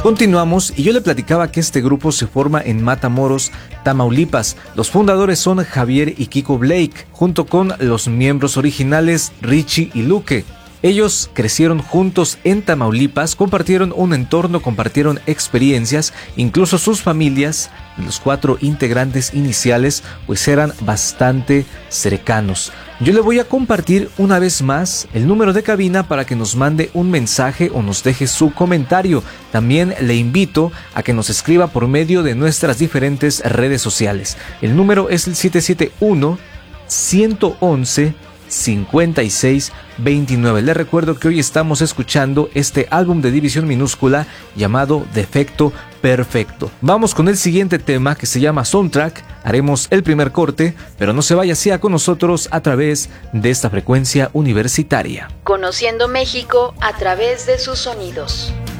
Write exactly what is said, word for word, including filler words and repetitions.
Continuamos y yo le platicaba que este grupo se forma en Matamoros, Tamaulipas. Los fundadores son Javier y Kiko Blake, junto con los miembros originales Richie y Luque. Ellos crecieron juntos en Tamaulipas, compartieron un entorno, compartieron experiencias, incluso sus familias, los cuatro integrantes iniciales, pues eran bastante cercanos. Yo le voy a compartir una vez más el número de cabina para que nos mande un mensaje o nos deje su comentario. También le invito a que nos escriba por medio de nuestras diferentes redes sociales. El número es el siete siete uno, uno uno uno, cincuenta y seis veintinueve. Les recuerdo que hoy estamos escuchando este álbum de División Minúscula llamado Defecto Perfecto. Vamos con el siguiente tema que se llama Soundtrack. Haremos el primer corte, pero no se vaya, sea con nosotros a través de esta frecuencia universitaria. Conociendo México a través de sus sonidos.